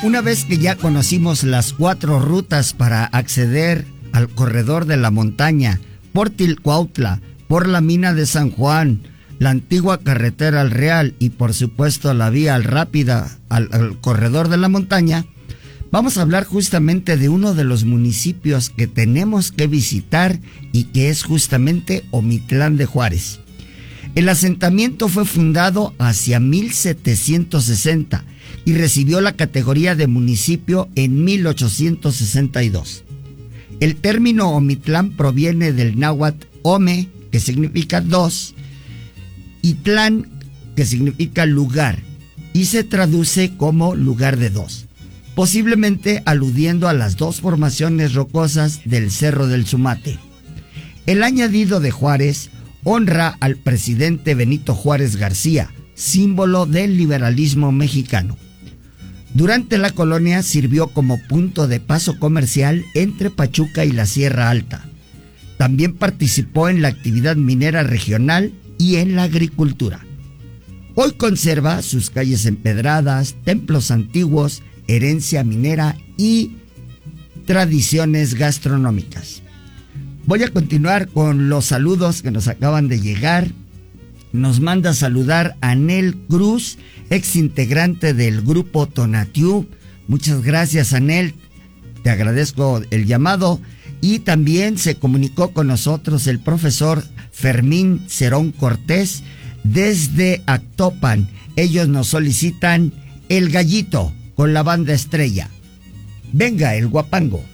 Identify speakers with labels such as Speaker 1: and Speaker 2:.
Speaker 1: Una vez que ya conocimos las 4 rutas para acceder al corredor de la montaña, por Tilcuautla, por la mina de San Juan, la antigua carretera al Real y por supuesto la vía rápida al corredor de la montaña, vamos a hablar justamente de uno de los municipios que tenemos que visitar y que es justamente Omitlán de Juárez. El asentamiento fue fundado hacia 1760 y recibió la categoría de municipio en 1862. El término Omitlán proviene del náhuatl Ome, que significa dos, y Tlán, que significa lugar, y se traduce como lugar de dos, posiblemente aludiendo a las 2 formaciones rocosas del Cerro del Sumate. El añadido de Juárez honra al presidente Benito Juárez García, símbolo del liberalismo mexicano. Durante la colonia sirvió como punto de paso comercial entre Pachuca y la Sierra Alta. También participó en la actividad minera regional y en la agricultura. Hoy conserva sus calles empedradas, templos antiguos, herencia minera y tradiciones gastronómicas. Voy a continuar con los saludos que nos acaban de llegar. Nos manda saludar a Anel Cruz, ex integrante del grupo Tonatiuh. Muchas gracias, Anel. Te agradezco el llamado. Y también se comunicó con nosotros el profesor Fermín Cerón Cortés desde Actopan. Ellos nos solicitan El Gallito con la Banda Estrella. Venga el guapango.